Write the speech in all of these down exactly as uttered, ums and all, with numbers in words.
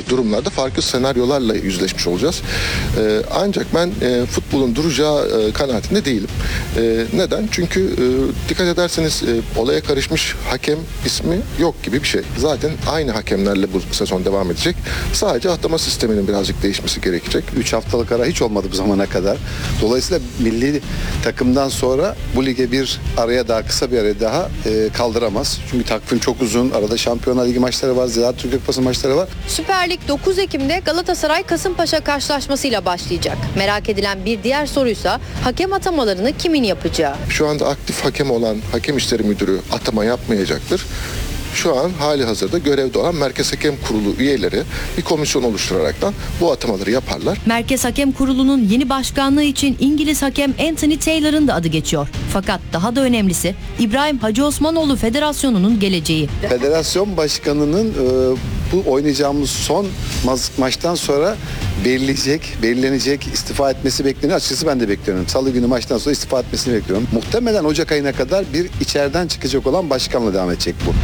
durumlarda farklı senaryolarla yüzleşmiş olacağız. E, ancak ben e, futbolun duracağı e, kanaatinde değilim. E, neden? Çünkü e, dikkat ederseniz e, olaya karışmış hakem ismi yok gibi bir şey. Zaten aynı hakemlerle bu sezon devam edecek. Sadece atlama sisteminin birazcık değişmesi gerekecek. üç haftalık ara hiç olmadı bu zamana kadar. Dolayısıyla milli takımdan sonra bu lige bir araya daha kısa bir araya daha e, kaldıramaz. Çünkü takvim çok uzun. Arada Şampiyonlar Ligi maçları var, Ziraat Türkiye Kupası maçları var. Süper Lig dokuz Ekim'de Galatasaray-Kasımpaşa karşılaşmasıyla başlayacak. Merak edilen bir diğer soruysa hakem atamalarını kimin yapacağı? Şu anda aktif hakem olan Hakem İşleri Müdürü atama yapmayacaktır. Şu an hali hazırda görevde olan Merkez Hakem Kurulu üyeleri bir komisyon oluşturaraktan bu atamaları yaparlar. Merkez Hakem Kurulu'nun yeni başkanlığı için İngiliz hakem Anthony Taylor'ın da adı geçiyor. Fakat daha da önemlisi İbrahim Hacı Osmanoğlu Federasyonu'nun geleceği. Federasyon başkanının e, bu oynayacağımız son ma- maçtan sonra belirleyecek, belirlenecek, istifa etmesi bekleniyor. Açıkçası ben de bekliyorum. Salı günü maçtan sonra istifa etmesini bekliyorum. Muhtemelen Ocak ayına kadar bir içeriden çıkacak olan başkanla devam edecek bu.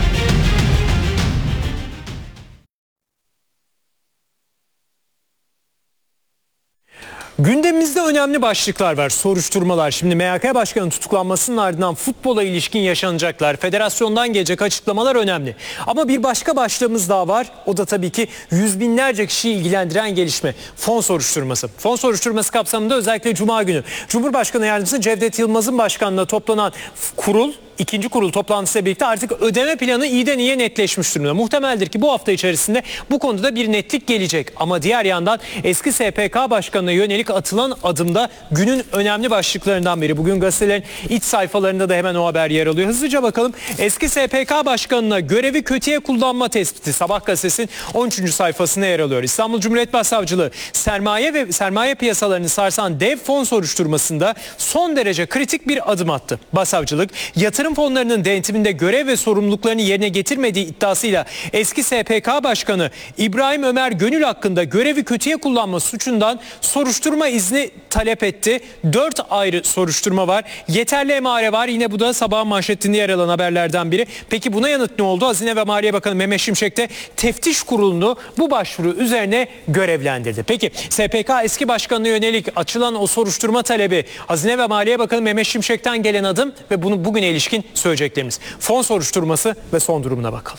Gündemimizde önemli başlıklar var, soruşturmalar. Şimdi M H K Başkanı'nın tutuklanmasının ardından futbola ilişkin yaşanacaklar. Federasyondan gelecek açıklamalar önemli. Ama bir başka başlığımız daha var. O da tabii ki yüz binlerce kişiyi ilgilendiren gelişme. Fon soruşturması. Fon soruşturması kapsamında özellikle Cuma günü Cumhurbaşkanı Yardımcısı Cevdet Yılmaz'ın başkanlığında toplanan kurul, ikinci kurul toplantısıyla birlikte artık ödeme planı iyiden iyiye netleşmiş durumda. Muhtemeldir ki bu hafta içerisinde bu konuda bir netlik gelecek. Ama diğer yandan eski S P K Başkanı'na yönelik atılan adımda günün önemli başlıklarından biri. Bugün gazetelerin iç sayfalarında da hemen o haber yer alıyor. Hızlıca bakalım. Eski S P K Başkanı'na görevi kötüye kullanma tespiti Sabah gazetesinin on üçüncü sayfasında yer alıyor. İstanbul Cumhuriyet Başsavcılığı sermaye ve sermaye piyasalarını sarsan dev fon soruşturmasında son derece kritik bir adım attı. Başsavcılık yatırım fonlarının denetiminde görev ve sorumluluklarını yerine getirmediği iddiasıyla eski S P K Başkanı İbrahim Ömer Gönül hakkında görevi kötüye kullanma suçundan soruşturma izni talep etti. Dört ayrı soruşturma var. Yeterli emare var. Yine bu da sabah manşetinde yer alan haberlerden biri. Peki buna yanıt ne oldu? Hazine ve Maliye Bakanı Mehmet Şimşek de teftiş kurulunu bu başvuru üzerine görevlendirdi. Peki S P K eski başkanına yönelik açılan o soruşturma talebi, Hazine ve Maliye Bakanı Mehmet Şimşek'ten gelen adım ve bunu bugüne ilişkin söyleyeceklerimiz. Fon soruşturması ve son durumuna bakalım.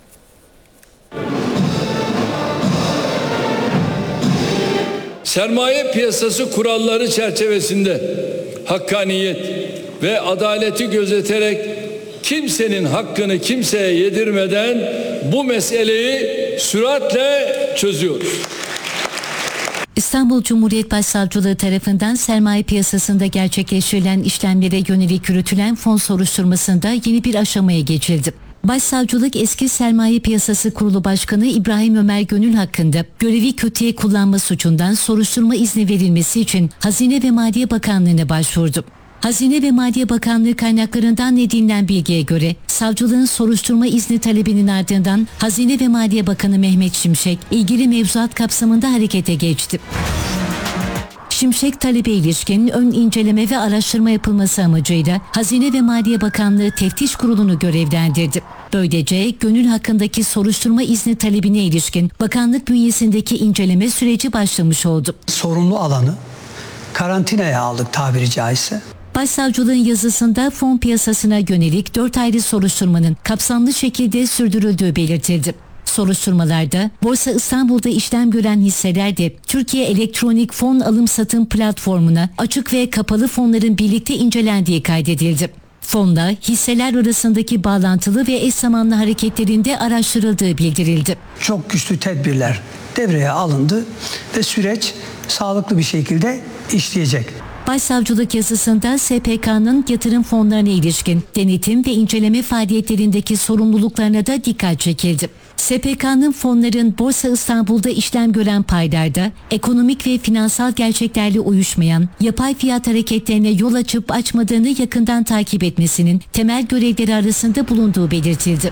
Sermaye piyasası kuralları çerçevesinde hakkaniyet ve adaleti gözeterek kimsenin hakkını kimseye yedirmeden bu meseleyi süratle çözüyoruz. İstanbul Cumhuriyet Başsavcılığı tarafından sermaye piyasasında gerçekleştirilen işlemlere yönelik yürütülen fon soruşturmasında yeni bir aşamaya geçildi. Başsavcılık eski Sermaye Piyasası Kurulu Başkanı İbrahim Ömer Gönül hakkında görevi kötüye kullanma suçundan soruşturma izni verilmesi için Hazine ve Maliye Bakanlığı'na başvurdu. Hazine ve Maliye Bakanlığı kaynaklarından edinilen bilgiye göre savcılığın soruşturma izni talebinin ardından Hazine ve Maliye Bakanı Mehmet Şimşek ilgili mevzuat kapsamında harekete geçti. Şimşek talebe ilişkin ön inceleme ve araştırma yapılması amacıyla Hazine ve Maliye Bakanlığı Teftiş Kurulu'nu görevlendirdi. Böylece Gönül hakkındaki soruşturma izni talebine ilişkin bakanlık bünyesindeki inceleme süreci başlamış oldu. Sorumlu alanı karantinaya aldık tabiri caizse. Başsavcılığın yazısında fon piyasasına yönelik dört ayrı soruşturmanın kapsamlı şekilde sürdürüldüğü belirtildi. Soruşturmalarda Borsa İstanbul'da işlem gören hisseler de Türkiye Elektronik Fon Alım Satım Platformu'na açık ve kapalı fonların birlikte incelendiği kaydedildi. Fonla hisseler arasındaki bağlantılı ve eş zamanlı hareketlerinde araştırıldığı bildirildi. Çok güçlü tedbirler devreye alındı ve süreç sağlıklı bir şekilde işleyecek. Başsavcılık yazısında S P K'nın yatırım fonlarına ilişkin denetim ve inceleme faaliyetlerindeki sorumluluklarına da dikkat çekildi. S P K'nın fonların Borsa İstanbul'da işlem gören paylarda ekonomik ve finansal gerçeklerle uyuşmayan yapay fiyat hareketlerine yol açıp açmadığını yakından takip etmesinin temel görevleri arasında bulunduğu belirtildi.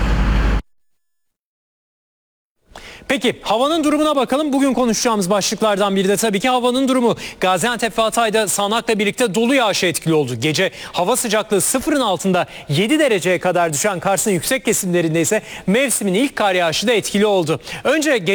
Peki havanın durumuna bakalım. Bugün konuşacağımız başlıklardan biri de tabii ki havanın durumu. Gaziantep ve Hatay'da sağanakla birlikte dolu yağışı etkili oldu. Gece hava sıcaklığı sıfırın altında yedi dereceye kadar düşen Kars'ın yüksek kesimlerinde ise mevsimin ilk kar yağışı da etkili oldu. Önce gece